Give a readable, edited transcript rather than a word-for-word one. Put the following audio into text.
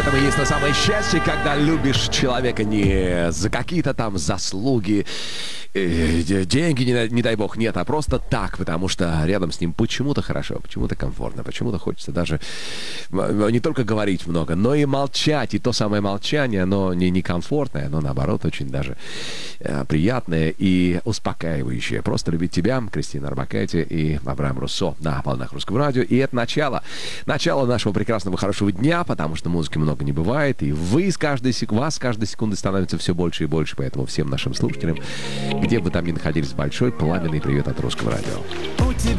этом и есть то самое счастье, когда любишь человека не за какие-то там заслуги, деньги, не дай бог, нет, а просто так, потому что рядом с ним почему-то хорошо, почему-то комфортно, почему-то хочется даже не только говорить много, но и молчать. И то самое молчание, оно не некомфортное, оно, наоборот, очень даже приятное и успокаивающее. Просто любить тебя, Кристина Орбакайте и Абрам Руссо на волнах Русского радио. И это начало нашего прекрасного, хорошего дня, потому что музыки много не бывает, и вас с каждой секунды становится все больше и больше, поэтому всем нашим слушателям, где бы там ни находились, большой пламенный привет от Русского радио.